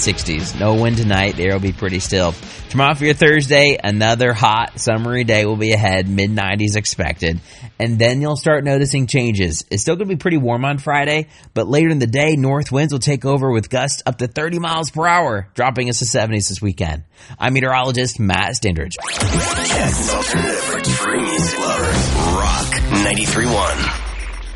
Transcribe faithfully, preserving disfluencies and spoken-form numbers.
sixties. No wind tonight. The air will be pretty still. Tomorrow for your Thursday, another hot, summery day will be ahead. mid nineties expected. And then you'll start noticing changes. It's still going to be pretty warm on Friday, but later in the day, north winds will take over with gusts up to thirty miles per hour, dropping us to seventies this weekend. I'm meteorologist Matt Stindridge. Kansas Alternative for Extreme Music Lovers. Rock ninety-three point one.